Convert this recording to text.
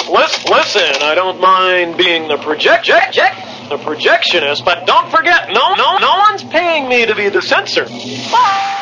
Listen, I don't mind being the projectionist, but don't forget, no one's paying me to be the censor.